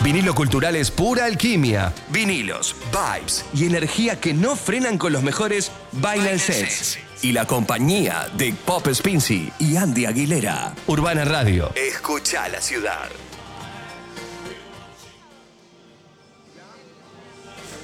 Vinilo Cultural es pura alquimia. Vinilos, vibes y energía que no frenan con los mejores vinyl sets. Y la compañía de Pop Spincy y Andy Aguilera. Urbana Radio. Escucha la ciudad.